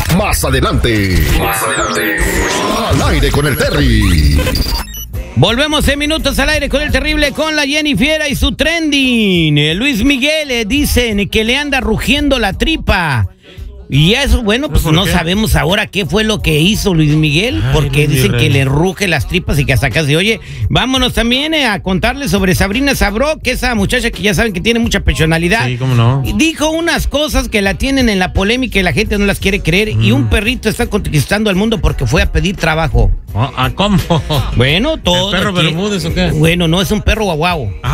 Más adelante. Al aire con el Terry. Volvemos en minutos al aire con el terrible, con la Jenny Fiera y su trending. Luis Miguel dicen que le anda rugiendo la tripa. Y eso, bueno, pues no sabemos ahora qué fue lo que hizo Luis Miguel, porque dicen que le ruge las tripas y que hasta acá se oye. Vámonos también a contarles sobre Sabrina Sabrok, que esa muchacha que ya saben que tiene mucha personalidad. Sí, cómo no. Dijo unas cosas que la tienen en la polémica y la gente no las quiere creer. Y un perrito está conquistando al mundo porque fue a pedir trabajo. ¿Cómo? Bueno, todo. ¿El perro Bermúdez o qué? Bueno, no, es un perro guau.